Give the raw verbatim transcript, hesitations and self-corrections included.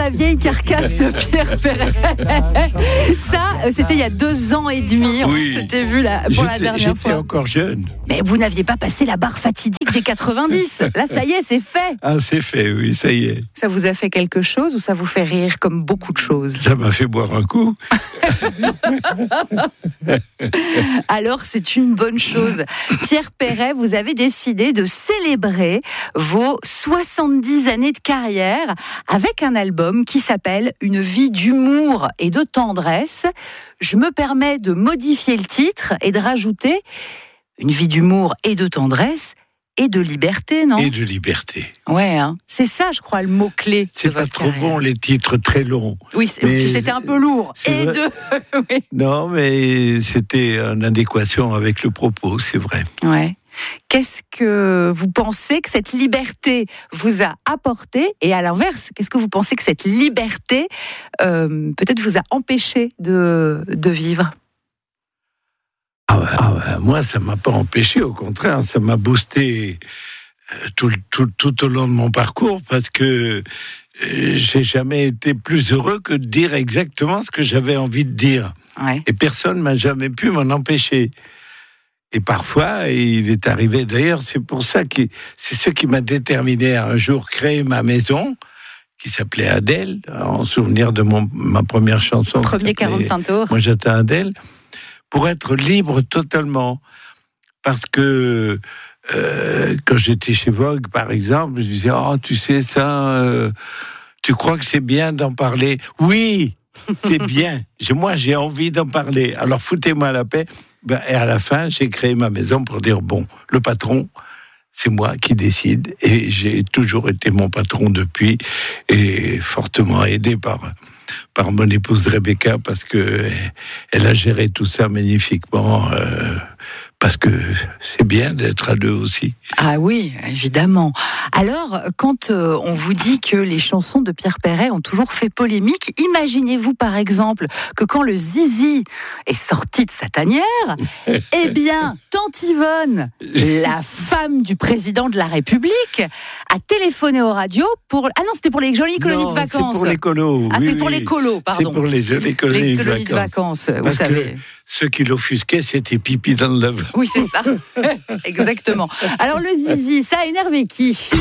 la vieille carcasse de Pierre Perret. Ça, c'était il y a deux ans et demi. Oui. On s'était vu là, pour j'étais, la dernière j'étais fois. encore jeune. Mais vous n'aviez pas passé la barre fatidique des quatre-vingt-dix. Là, ça y est, c'est fait. Ah, c'est fait, oui, ça y est. Ça vous a fait quelque chose ou ça vous fait rire comme beaucoup de choses? Ça m'a fait boire un coup. Alors, c'est une bonne chose. Pierre Perret, vous avez décidé de célébrer vos soixante-dix années de carrière avec un album qui s'appelle Une vie d'humour et de tendresse. Je me permets de modifier le titre et de rajouter Une vie d'humour et de tendresse et de liberté, non? Et de liberté. Ouais, hein. C'est ça, je crois, le mot-clé. C'est de pas votre trop carrière. bon, les titres très longs. Oui, c'est, Mais c'était un peu lourd. c'est Et vrai. de... oui. Non, mais c'était en adéquation avec le propos, c'est vrai. Ouais. Qu'est-ce que vous pensez que cette liberté vous a apporté? Et à l'inverse, qu'est-ce que vous pensez que cette liberté euh, peut-être vous a empêché de, de vivre? Ah ouais, ah ouais, moi, ça m'a pas empêché, au contraire, ça m'a boosté euh, tout, tout, tout au long de mon parcours, parce que euh, j'ai jamais été plus heureux que de dire exactement ce que j'avais envie de dire. Ouais. Et personne m'a jamais pu m'en empêcher. Et parfois, il est arrivé, d'ailleurs, c'est pour ça que c'est ce qui m'a déterminé à un jour créer ma maison, qui s'appelait Adèle, en souvenir de mon, ma première chanson. Premier quarante-cinq tours. Moi, j'étais Adèle, pour être libre totalement. Parce que euh, quand j'étais chez Vogue, par exemple, je disais, oh, tu sais ça, euh, tu crois que c'est bien d'en parler? Oui, c'est bien. Moi, j'ai envie d'en parler. Alors, foutez-moi la paix. Ben, et à la fin, j'ai créé ma maison pour dire, bon, le patron, c'est moi qui décide. Et j'ai toujours été mon patron depuis, et fortement aidé par, par mon épouse Rebecca, parce que elle a géré tout ça magnifiquement, euh, parce que c'est bien d'être à deux aussi. Ah oui, évidemment. Alors, quand euh, on vous dit que les chansons de Pierre Perret ont toujours fait polémique, imaginez-vous par exemple que quand le zizi est sorti de sa tanière, eh bien, tante Yvonne, la femme du président de la République, a téléphoné aux radios pour... Ah non, c'était pour les jolies colonies Non, de vacances. c'est pour les colos. Ah, oui, c'est pour oui. les colos, pardon. C'est pour les jolies colonies, les de colonies de vacances. vacances, vous Parce savez. que ceux qui l'offusquaient, c'était pipi dans le lavabo. Oui, c'est ça. Exactement. Alors, le zizi, ça a énervé qui ?